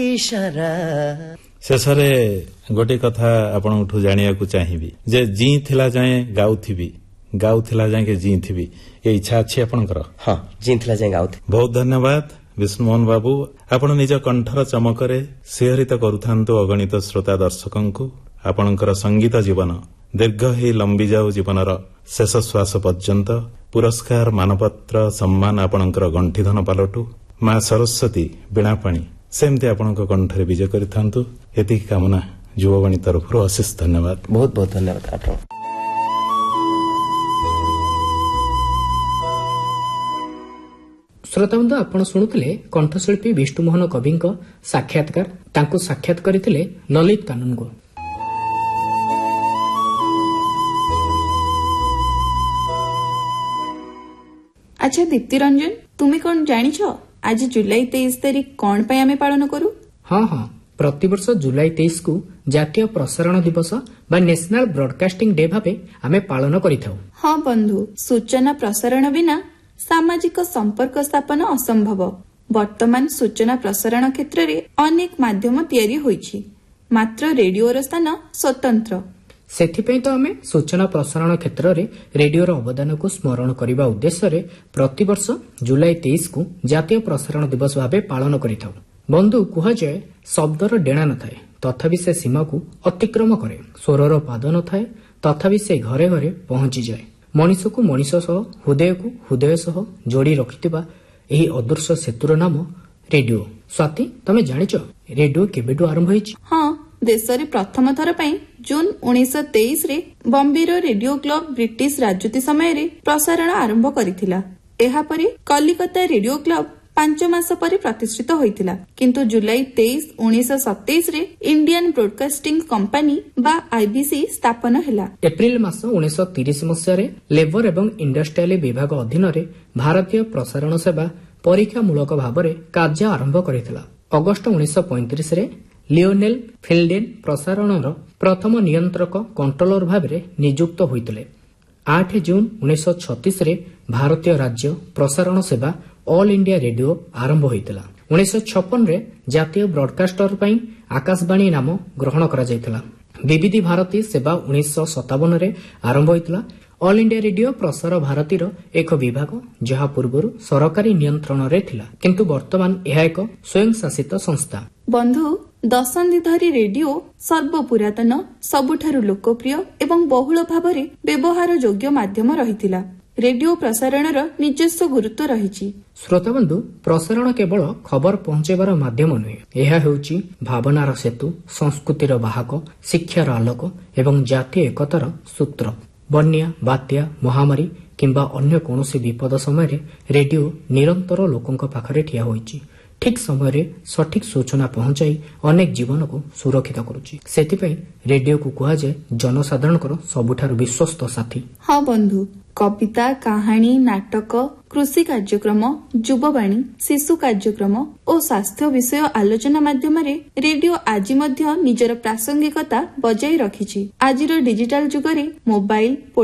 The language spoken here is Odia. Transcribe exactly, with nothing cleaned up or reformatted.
ଶେଷରେ ଗୋଟିଏ କଥା ଆପଣଙ୍କଠୁ ଜାଣିବାକୁ ଚାହିଁବି ଯେ ଜିଁ ଥିଲା ଯାଏଁ ଗାଉଥିବି, ଗାଉଥିଲା ଯାଏଁ ଜିଁ ଥିବି, ଏ ଇଚ୍ଛା ଅଛି ଆପଣଙ୍କର? ହଁ, ଜିଁ ଥିଲା ଯାଏଁ ଗାଉଥିବି। ବହୁତ ଧନ୍ୟବାଦ ବିଷ୍ଣୁମୋହନ ବାବୁ। ଆପଣ ନିଜ କଣ୍ଠର ଚମକରେ ଶିହରିତ କରୁଥାନ୍ତୁ ଅଗଣିତ ଶ୍ରୋତା ଦର୍ଶକଙ୍କୁ। ଆପଣଙ୍କର ସଙ୍ଗୀତ ଜୀବନ ଦୀର୍ଘ ହେଇ ଲମ୍ବି ଯାଉ ଜୀବନର ଶେଷ ଶ୍ୱାସ ପର୍ଯ୍ୟନ୍ତ। ପୁରସ୍କାର, ମାନପତ୍ର, ସମ୍ମାନ ଆପଣଙ୍କର ଗଣ୍ଠିଧନ ପାଲଟୁ। ମା ସରସ୍ୱତୀ ବୀଣାପାଣି ସେମିତି ଆପଣଙ୍କ କଣ୍ଠରେ ବିଜୟ କରିଥାନ୍ତୁ। ଏତିକି କାମନା ଯୁବବାଣୀ ତରଫରୁ ଅଶେଷ ଧନ୍ୟବାଦ। ବହୁତ ବହୁତ ଧନ୍ୟବାଦ ଆପଣ। ଶ୍ରୋତାବନ୍ଧୁ, ଆପଣ ଶୁଣୁଥିଲେ କଣ୍ଠଶିଳ୍ପୀ ବିଷ୍ଣୁମୋହନ କବିଙ୍କ ସାକ୍ଷାତକାର। ତାଙ୍କୁ ସାକ୍ଷାତ କରିଥିଲେ ଲଲିତ କାନୁନଗୋ। ଆଚ୍ଛା ଦୀପ୍ତି ରଞ୍ଜନ, ତୁମେ କଣ ଜାଣିଛ ଆଜି ଜୁଲାଇ ତେଇଶ ତାରିଖ କଣ ପାଇଁ ଆମେ ପାଳନ କରୁ? ହଁ ହଁ, ପ୍ରତିବର୍ଷ ଜୁଲାଇ ତେଇଶକୁ ଜାତୀୟ ପ୍ରସାରଣ ଦିବସ ବା ନ୍ୟାସନାଲ ବ୍ରଡକାଷ୍ଟିଂ ଡେ ଭାବେ ଆମେ ପାଳନ କରିଥାଉ। ହଁ ବନ୍ଧୁ, ସୂଚନା ପ୍ରସାରଣ ବିନା ସାମାଜିକ ସମ୍ପର୍କ ସ୍ଥାପନ ଅସମ୍ଭବ। ବର୍ତ୍ତମାନ ସୂଚନା ପ୍ରସାରଣ କ୍ଷେତ୍ରରେ ଅନେକ ମାଧ୍ୟମ ତିଆରି ହୋଇଛି, ମାତ୍ର ରେଡିଓର ସ୍ଥାନ ସ୍ୱତନ୍ତ୍ର। ସେଥିପାଇଁ ତ ଆମେ ସୂଚନା ପ୍ରସାରଣ କ୍ଷେତ୍ରରେ ରେଡିଓର ଅବଦାନକୁ ସ୍ମରଣ କରିବା ଉଦ୍ଦେଶ୍ୟରେ ପ୍ରତିବର୍ଷ ଜୁଲାଇ ତେଇଶକୁ ଜାତୀୟ ପ୍ରସାରଣ ଦିବସ ଭାବେ ପାଳନ କରିଥାଉ। ବନ୍ଧୁ, କୁହାଯାଏ ଶବ୍ଦର ଡେଣା ନଥାଏ, ତଥାପି ସେ ସୀମାକୁ ଅତିକ୍ରମ କରେ। ସ୍ୱରର ପାଦ ନଥାଏ, ତଥାପି ସେ ଘରେ ଘରେ ପହଞ୍ଚିଯାଏ। ମଣିଷକୁ ମଣିଷ ସହ, ହୃଦୟକୁ ହୃଦୟ ସହ ଯୋଡ଼ି ରଖିଥିବା ଏହି ଅଦୃଶ୍ୟ ସେତୁର ନାମ ରେଡିଓ। ସ୍ୱାତି, ତମେ ଜାଣିଛ ରେଡିଓ କେବେଠୁ ଆରମ୍ଭ ହୋଇଛି? ହଁ, ଦେଶରେ ପ୍ରଥମ ଥର ପାଇଁ ଜୁନ ଉଣେଇଶହ ତେଇଶରେ ବମ୍ବେର ରେଡିଓ କ୍ଲବ ବ୍ରିଟିଶ ରାଜୁତି ସମୟରେ ପ୍ରସାରଣ ଆରମ୍ଭ କରିଥିଲା। ଏହାପରେ କଲିକତା ରେଡିଓ କ୍ଲବ ପାଞ୍ଚ ମାସ ପରେ ପ୍ରତିଷ୍ଠିତ ହୋଇଥିଲା। କିନ୍ତୁ ଜୁଲାଇ ତେଇଶ ଉଣେଇଶହ ସତେଇଶରେ ଇଣ୍ଡିଆନ ବ୍ରଡକାଷ୍ଟିଂ କମ୍ପାନୀ ବା ଆଇବିସି ସ୍ଥାପନ ହେଲା। ଏପ୍ରିଲ ମାସ ଉଣେଇଶହ ତିରିଶ ମସିହାରେ ଲେବର ଏବଂ ଇଣ୍ଡଷ୍ଟ୍ରିଆଲ ବିଭାଗ ଅଧୀନରେ ଭାରତୀୟ ପ୍ରସାରଣ ସେବା ପରୀକ୍ଷାମୂଳକ ଭାବରେ କାର୍ଯ୍ୟ ଆରମ୍ଭ କରିଥିଲା। ଅଗଷ୍ଟ ଉଣେଇଶହ ପଇଁତିରିଶରେ ଲିଓନେଲ ଫିଲ୍ଡେନ ପ୍ରସାରଣର ପ୍ରଥମ ନିୟନ୍ତ୍ରକ କଣ୍ଟ୍ରୋଲର ଭାବରେ ନିଯୁକ୍ତ ହୋଇଥିଲେ। ଆଠ ଜୁନ ଉଣେଇଶହ ଛତିଶରେ ଭାରତୀୟ ରାଜ୍ୟ ପ୍ରସାରଣ ସେବା ଅଲ୍ ଇଣ୍ଡିଆ ରେଡିଓ ଆରମ୍ଭ ହୋଇଥିଲା। ଉଣେଇଶହ ଛପନରେ ଜାତୀୟ ବ୍ରଡକାଷ୍ଟର ପାଇଁ ଆକାଶବାଣୀ ନାମ ଗ୍ରହଣ କରାଯାଇଥିଲା। ବିବିଧି ଭାରତୀ ସେବା ଉଣେଇଶହ ସତାବନରେ ଆରମ୍ଭ ହୋଇଥିଲା। ଅଲ୍ ଇଣ୍ଡିଆ ରେଡିଓ ପ୍ରସାର ଭାରତୀର ଏକ ବିଭାଗ, ଯାହା ପୂର୍ବରୁ ସରକାରୀ ନିୟନ୍ତ୍ରଣରେ ଥିଲା, କିନ୍ତୁ ବର୍ତ୍ତମାନ ଏହା ଏକ ସ୍ୱୟଂଶାସିତ ସଂସ୍ଥା। ବନ୍ଧୁ, ଦଶନ୍ଧି ଧରି ରେଡିଓ ସର୍ବପୁରାତନ, ସବୁଠାରୁ ଲୋକପ୍ରିୟ ଏବଂ ବହୁଳ ଭାବରେ ବ୍ୟବହାର ଯୋଗ୍ୟ ମାଧ୍ୟମ ରହିଥିଲା। ରେଡିଓ ପ୍ରସାରଣର ନିଜସ୍ୱ ଗୁରୁତ୍ୱ ରହିଛି। ଶ୍ରୋତାବନ୍ଧୁ, ପ୍ରସାରଣ କେବଳ ଖବର ପହଞ୍ଚାଇବାର ମାଧ୍ୟମ ନୁହେଁ, ଏହା ହେଉଛି ଭାବନାର ସେତୁ, ସଂସ୍କୃତିର ବାହକ, ଶିକ୍ଷାର ଆଲୋକ ଏବଂ ଜାତୀୟ ଏକତାର ସୂତ୍ର। ବନ୍ୟା, ବାତ୍ୟା, ମହାମାରୀ କିମ୍ବା ଅନ୍ୟ କୌଣସି ବିପଦ ସମୟରେ ରେଡିଓ ନିରନ୍ତର ଲୋକଙ୍କ ପାଖରେ ଠିଆ ହୋଇଛି। ଠିକ୍ ସମୟରେ ସଠିକ୍ ସୂଚନା ପହଞ୍ଚାଇ ଅନେକ ଜୀବନକୁ ସୁରକ୍ଷିତ କରୁଛି। ସେଥିପାଇଁ ରେଡିଓକୁ କୁହାଯାଏ ଜନସାଧାରଣଙ୍କର ସବୁଠାରୁ ବିଶ୍ୱସ୍ତ ସାଥୀ। ହଁ ବନ୍ଧୁ, କବିତା, କାହାଣୀ, ନାଟକ, କୃଷି କାର୍ଯ୍ୟକ୍ରମ, ଯୁବବାଣୀ, ଶିଶୁ କାର୍ଯ୍ୟକ୍ରମ ଓ ସ୍ୱାସ୍ଥ୍ୟ ବିଷୟ ଆଲୋଚନା ମାଧ୍ୟମରେ ରେଡିଓ ଆଜି ମଧ୍ୟ ନିଜର ପ୍ରାସଙ୍ଗିକତା ବଜାୟ ରଖିଛି। ଆଜିର ଡିଜିଟାଲ ଯୁଗରେ ମୋବାଇଲ